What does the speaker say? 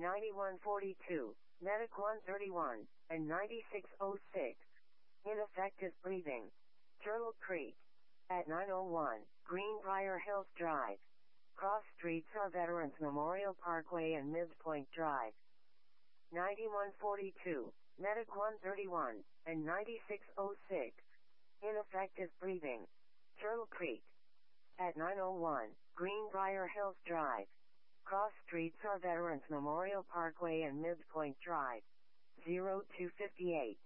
9142, Medic 131, and 9606. Ineffective breathing. Turtle Creek. At 901, Greenbrier Hills Drive. Cross streets are Veterans Memorial Parkway and Midpoint Drive. 9142, Medic 131, and 9606. Ineffective breathing. Turtle Creek. At 901, Greenbrier Hills Drive. Cross streets are Veterans Memorial Parkway and Midpoint Drive. 0258.